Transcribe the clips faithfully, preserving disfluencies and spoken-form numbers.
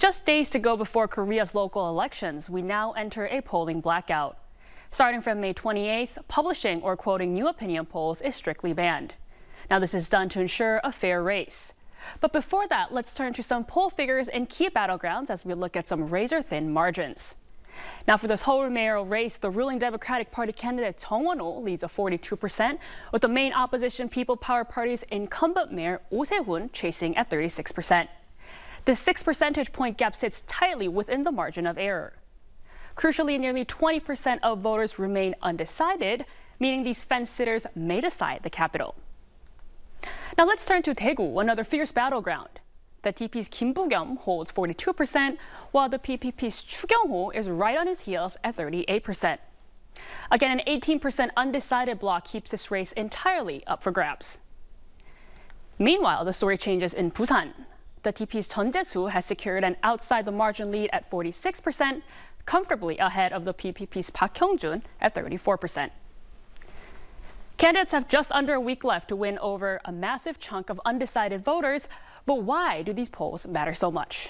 Just days to go before Korea's local elections, we now enter a polling blackout. Starting from May twenty-eighth, publishing or quoting new opinion polls is strictly banned. Now, this is done to ensure a fair race. But before that, let's turn to some poll figures in key battlegrounds as we look at some razor-thin margins. Now, for this whole mayoral race, the ruling Democratic Party candidate Chung Won-ho leads at forty-two percent, with the main opposition People Power Party's incumbent mayor Oh Se-hoon chasing at thirty-six percent. The six percentage point gap sits tightly within the margin of error. Crucially, nearly twenty percent of voters remain undecided, meaning these fence-sitters may decide the capital. Now let's turn to Daegu, another fierce battleground. The T P's Kim Bu-kyum holds forty-two percent, while the P P P's Chu Kyung-ho is right on his heels at thirty-eight percent. Again, an eighteen percent undecided bloc keeps this race entirely up for grabs. Meanwhile, the story changes in Busan. The T P's Jeon Jae-soo has secured an outside-the-margin lead at forty-six percent, comfortably ahead of the P P P's Park Hyung-jun at thirty-four percent. Candidates have just under a week left to win over a massive chunk of undecided voters, but why do these polls matter so much?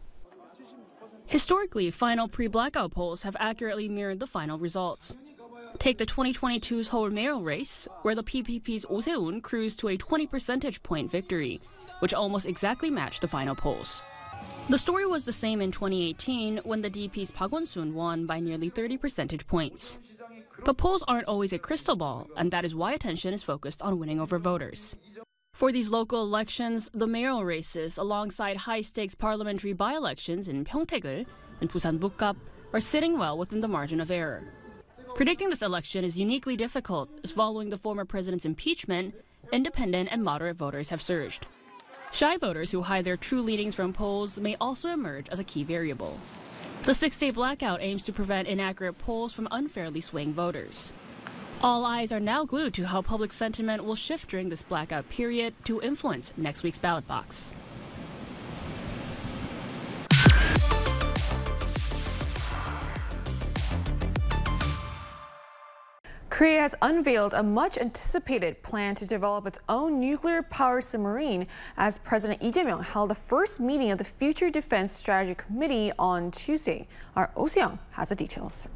Historically, final pre-blackout polls have accurately mirrored the final results. Take the twenty twenty-two Seoul mayoral race, where the P P P's Oh Se-hoon cruised to a twenty percentage point victory, which almost exactly matched the final polls. The story was the same in twenty eighteen, when the D P's Park Won-soon won by nearly thirty percentage points. But polls aren't always a crystal ball, and that is why attention is focused on winning over voters. For these local elections, the mayoral races, alongside high-stakes parliamentary by-elections in Pyeongtaek and Busan Bukgap, are sitting well within the margin of error. Predicting this election is uniquely difficult, as following the former president's impeachment, independent and moderate voters have surged. Shy voters who hide their true leanings from polls may also emerge as a key variable. The six-day blackout aims to prevent inaccurate polls from unfairly swaying voters. All eyes are now glued to how public sentiment will shift during this blackout period to influence next week's ballot box. Korea has unveiled a much-anticipated plan to develop its own nuclear-powered submarine as President Lee Jae-myung held the first meeting of the Future Defense Strategy Committee on Tuesday. Our Oh Se-young has the details.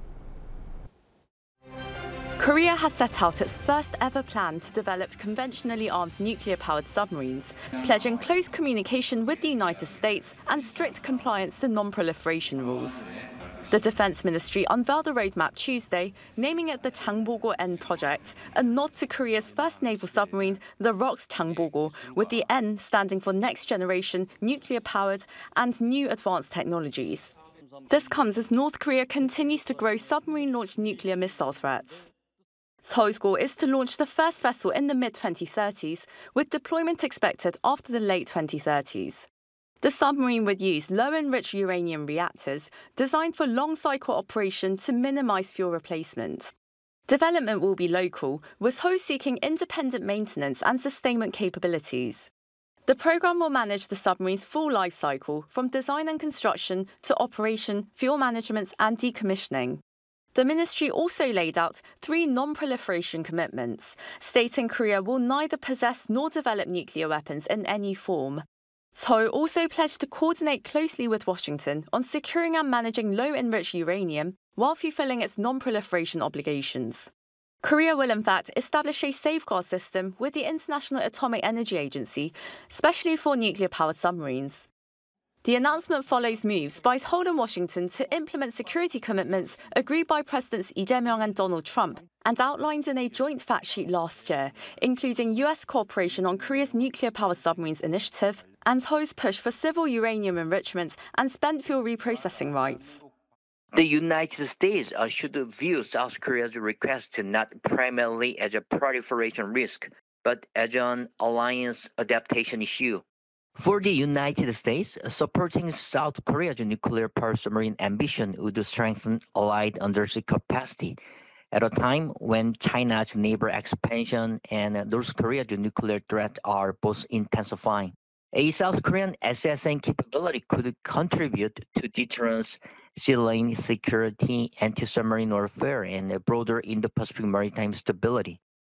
Korea has set out its first ever plan to develop conventionally armed nuclear-powered submarines, pledging close communication with the United States and strict compliance to non-proliferation rules. The Defense Ministry unveiled a roadmap Tuesday, naming it the Changbogo N project, a nod to Korea's first naval submarine, the ROKS Changbogo, with the N standing for next generation, nuclear-powered and new advanced technologies. This comes as North Korea continues to grow submarine-launched nuclear missile threats. Seoul's goal is to launch the first vessel in the mid twenty thirties, with deployment expected after the late twenty thirties. The submarine would use low-enriched uranium reactors designed for long-cycle operation to minimize fuel replacement. Development will be local, with Seoul seeking independent maintenance and sustainment capabilities. The program will manage the submarine's full life cycle, from design and construction to operation, fuel management and decommissioning. The ministry also laid out three non-proliferation commitments, stating Korea will neither possess nor develop nuclear weapons in any form. Seoul also pledged to coordinate closely with Washington on securing and managing low-enriched uranium while fulfilling its non-proliferation obligations. Korea will in fact establish a safeguard system with the International Atomic Energy Agency, especially for nuclear-powered submarines. The announcement follows moves by Seoul and Washington to implement security commitments agreed by Presidents Lee Jae-myung and Donald Trump and outlined in a joint fact sheet last year, including U S cooperation on Korea's nuclear-powered submarines initiative and Seoul's push for civil uranium enrichment and spent fuel reprocessing rights. The United States uh, should view South Korea's request not primarily as a proliferation risk, but as an alliance adaptation issue. For the United States, supporting South Korea's nuclear power submarine ambition would strengthen allied undersea capacity at a time when China's neighbor expansion and North Korea's nuclear threat are both intensifying. A South Korean S S N capability could contribute to deterrence, sea lane security, anti-submarine warfare, and broader Indo-Pacific maritime stability.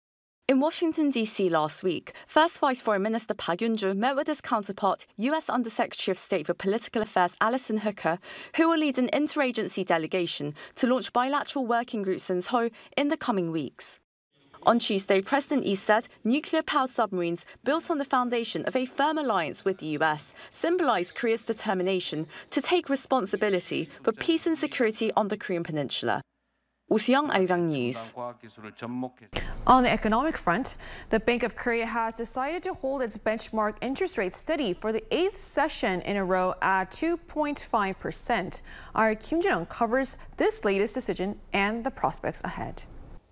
In Washington, D C last week, First Vice Foreign Minister Park Yun-jo met with his counterpart, U S Undersecretary of State for Political Affairs Alison Hooker, who will lead an interagency delegation to launch bilateral working groups in Seoul in the coming weeks. On Tuesday, President Lee said nuclear-powered submarines built on the foundation of a firm alliance with the U S symbolize Korea's determination to take responsibility for peace and security on the Korean peninsula. Oh Soo-young, Arirang News. On the economic front, the Bank of Korea has decided to hold its benchmark interest rate steady for the eighth session in a row at two point five percent. Our Kim Jin-young covers this latest decision and the prospects ahead.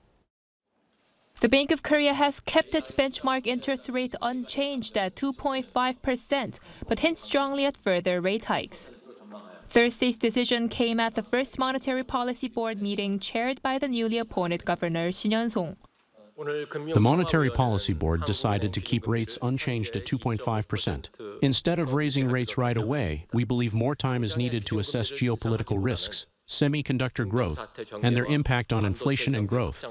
The Bank of Korea has kept its benchmark interest rate unchanged at two point five percent, but hints strongly at further rate hikes. Thursday's decision came at the first Monetary Policy Board meeting chaired by the newly appointed Governor Shin Hyun-song. The Monetary Policy Board decided to keep rates unchanged at two point five percent. Instead of raising rates right away, we believe more time is needed to assess geopolitical risks, semiconductor growth, and their impact on inflation and growth.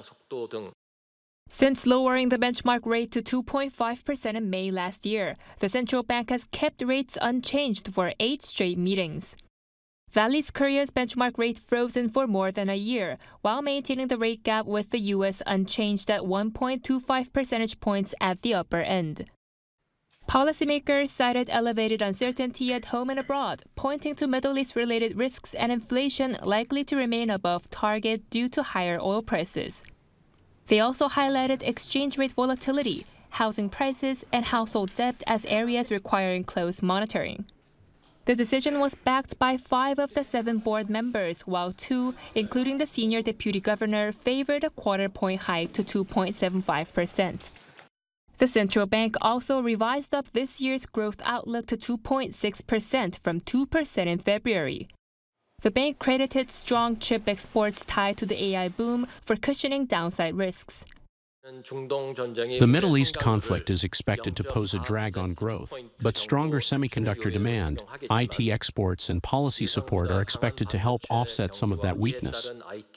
Since lowering the benchmark rate to two point five percent in May last year, the central bank has kept rates unchanged for eight straight meetings. That leaves Korea's benchmark rate frozen for more than a year, while maintaining the rate gap with the U S unchanged at one point two five percentage points at the upper end. Policymakers cited elevated uncertainty at home and abroad, pointing to Middle East-related risks and inflation likely to remain above target due to higher oil prices. They also highlighted exchange rate volatility, housing prices, and household debt as areas requiring close monitoring. The decision was backed by five of the seven board members, while two, including the senior deputy governor, favored a quarter-point hike to two point seven five percent. The central bank also revised up this year's growth outlook to two point six percent from two percent in February. The bank credited strong chip exports tied to the A I boom for cushioning downside risks. The Middle East conflict is expected to pose a drag on growth, but stronger semiconductor demand, I T exports, and policy support are expected to help offset some of that weakness.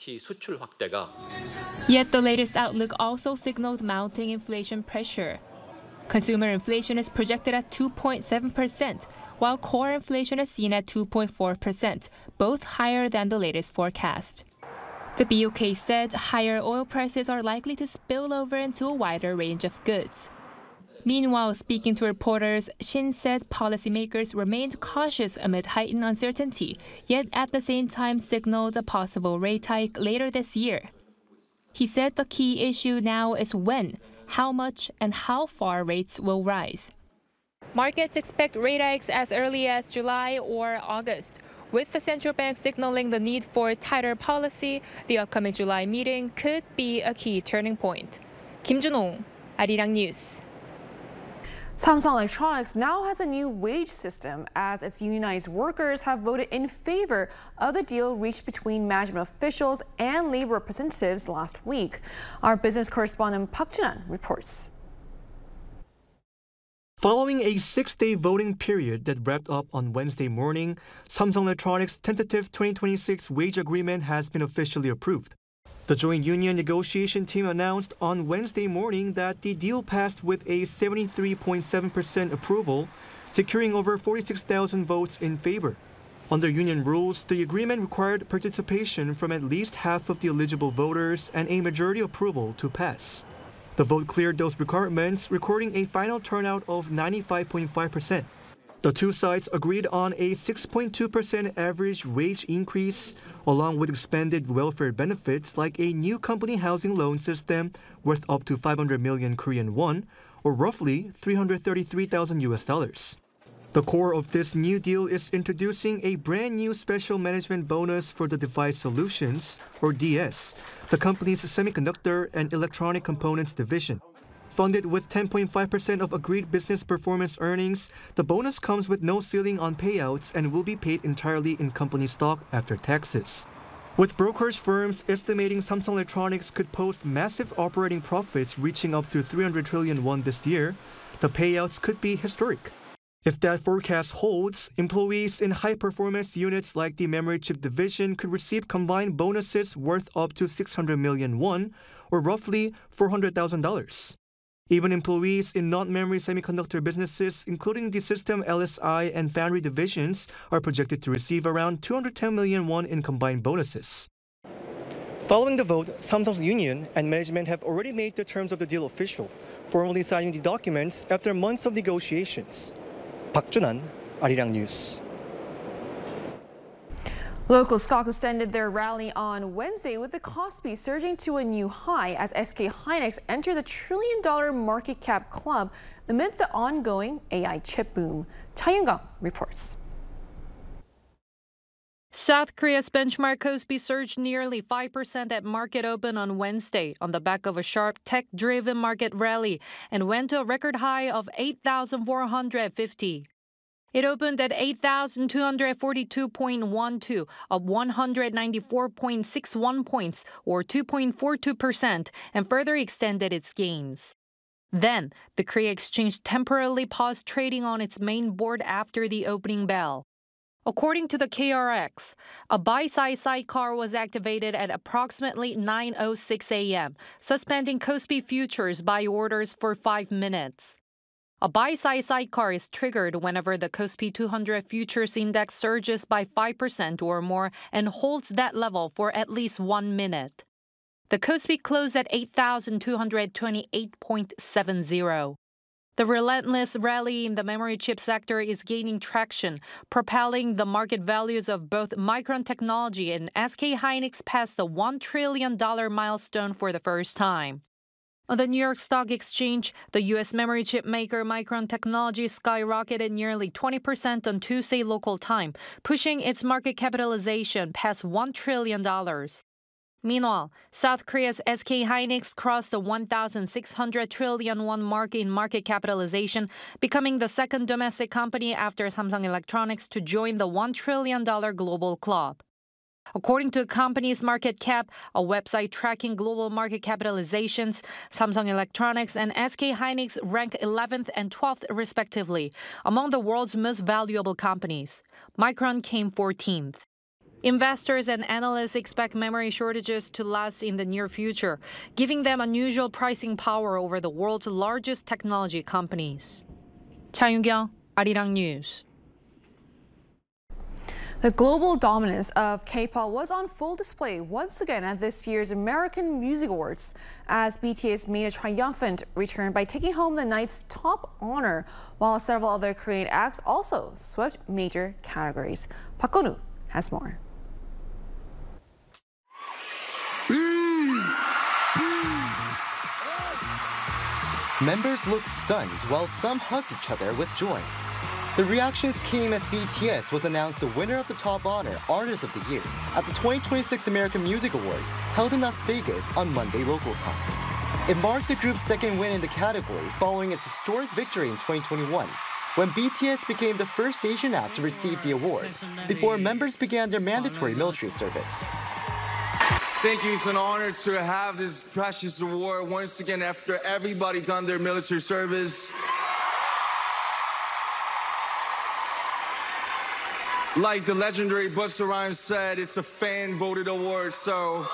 Yet the latest outlook also signaled mounting inflation pressure. Consumer inflation is projected at two point seven percent, while core inflation is seen at two point four percent, both higher than the latest forecast. The B O K said higher oil prices are likely to spill over into a wider range of goods. Meanwhile, speaking to reporters, Shin said policymakers remained cautious amid heightened uncertainty, yet at the same time signaled a possible rate hike later this year. He said the key issue now is when, how much, and how far rates will rise. Markets expect rate hikes as early as July or August. With the central bank signaling the need for tighter policy, the upcoming July meeting could be a key turning point. Kim Jun-ong, Arirang News. Samsung Electronics now has a new wage system as its unionized workers have voted in favor of the deal reached between management officials and labor representatives last week. Our business correspondent Park Jin-an reports. Following a six-day voting period that wrapped up on Wednesday morning, Samsung Electronics' tentative twenty twenty-six wage agreement has been officially approved. The joint union negotiation team announced on Wednesday morning that the deal passed with a seventy-three point seven percent approval, securing over forty-six thousand votes in favor. Under union rules, the agreement required participation from at least half of the eligible voters and a majority approval to pass. The vote cleared those requirements, recording a final turnout of ninety-five point five percent. The two sides agreed on a six point two percent average wage increase, along with expanded welfare benefits like a new company housing loan system worth up to five hundred million Korean won, or roughly three hundred thirty-three thousand U S dollars. The core of this new deal is introducing a brand new special management bonus for the Device Solutions, or D S, the company's semiconductor and electronic components division. Funded with ten point five percent of agreed business performance earnings, the bonus comes with no ceiling on payouts and will be paid entirely in company stock after taxes. With brokerage firms estimating Samsung Electronics could post massive operating profits reaching up to three hundred trillion won this year, the payouts could be historic. If that forecast holds, employees in high-performance units like the memory chip division could receive combined bonuses worth up to six hundred million won, or roughly four hundred thousand dollars. Even employees in non-memory semiconductor businesses, including the System L S I and Foundry divisions, are projected to receive around two hundred ten million won in combined bonuses. Following the vote, Samsung's union and management have already made the terms of the deal official, formally signing the documents after months of negotiations. Park Junan, Arirang News. Local stocks extended their rally on Wednesday with the Kospi surging to a new high as S K Hynix entered the trillion dollar market cap club amid the ongoing A I chip boom. Cha Yoon-gang reports. South Korea's benchmark Kospi surged nearly five percent at market open on Wednesday on the back of a sharp tech-driven market rally and went to a record high of eight thousand four hundred fifty. It opened at eight thousand two hundred forty-two point one two, up one hundred ninety-four point six one points, or two point four two percent, and further extended its gains. Then, the Korea Exchange temporarily paused trading on its main board after the opening bell. According to the K R X, a buy-side sidecar was activated at approximately nine oh six a m, suspending Kospi futures buy orders for five minutes. A buy-side sidecar is triggered whenever the Kospi two hundred futures index surges by five percent or more and holds that level for at least one minute. The Kospi closed at eight thousand two hundred twenty-eight point seven zero. The relentless rally in the memory chip sector is gaining traction, propelling the market values of both Micron Technology and S K Hynix past the one trillion dollar milestone for the first time. On the New York Stock Exchange, the U S memory chip maker Micron Technology skyrocketed nearly twenty percent on Tuesday local time, pushing its market capitalization past one trillion dollars. Meanwhile, South Korea's S K Hynix crossed the one thousand six hundred trillion won mark in market capitalization, becoming the second domestic company after Samsung Electronics to join the one trillion dollar global club. According to the company's market cap, a website tracking global market capitalizations, Samsung Electronics and S K Hynix rank eleventh and twelfth respectively among the world's most valuable companies. Micron came fourteenth. Investors and analysts expect memory shortages to last in the near future, giving them unusual pricing power over the world's largest technology companies. Cha Yoon-gang, Arirang News. The global dominance of K-pop was on full display once again at this year's American Music Awards, as B T S made a triumphant return by taking home the night's top honor, while several other Korean acts also swept major categories. Park Gon-woo has more. Members looked stunned while some hugged each other with joy. The reactions came as B T S was announced the winner of the top honor, Artist of the Year, at the twenty twenty-six American Music Awards held in Las Vegas on Monday local time. It marked the group's second win in the category following its historic victory in twenty twenty-one, when B T S became the first Asian act to receive the award, before members began their mandatory military service. Thank you. It's an honor to have this precious award once again after everybody done their military service. Like the legendary Busta Rhymes said, it's a fan-voted award, so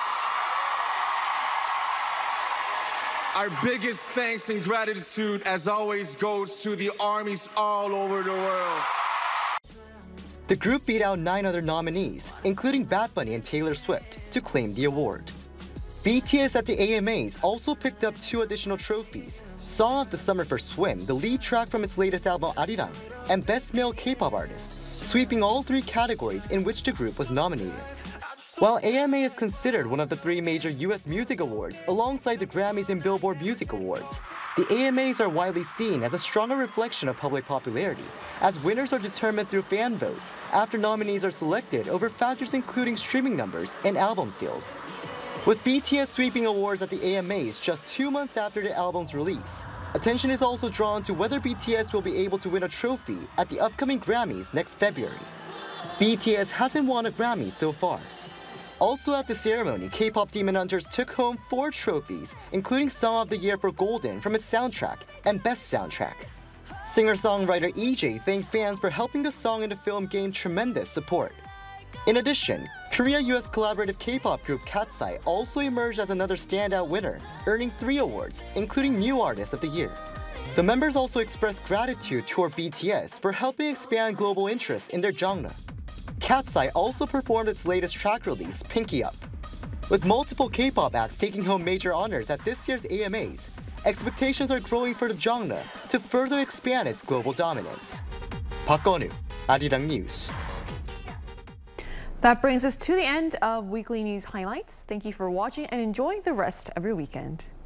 our biggest thanks and gratitude, as always, goes to the armies all over the world. The group beat out nine other nominees, including Bad Bunny and Taylor Swift, to claim the award. B T S at the A M As also picked up two additional trophies: Song of the Summer for Swim, the lead track from its latest album Arirang, and Best Male K-pop Artist, sweeping all three categories in which the group was nominated. While A M A is considered one of the three major U S music awards alongside the Grammys and Billboard Music Awards, the A M As are widely seen as a stronger reflection of public popularity, as winners are determined through fan votes after nominees are selected over factors including streaming numbers and album sales. With B T S sweeping awards at the A M As just two months after the album's release, attention is also drawn to whether B T S will be able to win a trophy at the upcoming Grammys next February. B T S hasn't won a Grammy so far. Also at the ceremony, K-pop Demon Hunters took home four trophies, including Song of the Year for Golden from its soundtrack and Best Soundtrack. Singer-songwriter E J thanked fans for helping the song and the film gain tremendous support. In addition, Korea-U S collaborative K-pop group Katseye also emerged as another standout winner, earning three awards, including New Artist of the Year. The members also expressed gratitude toward B T S for helping expand global interest in their genre. Katseye also performed its latest track release, Pinky Up. With multiple K-pop acts taking home major honors at this year's A M As, expectations are growing for the genre to further expand its global dominance. Park Geon-woo, Arirang News. That brings us to the end of Weekly News Highlights. Thank you for watching and enjoy the rest of your weekend.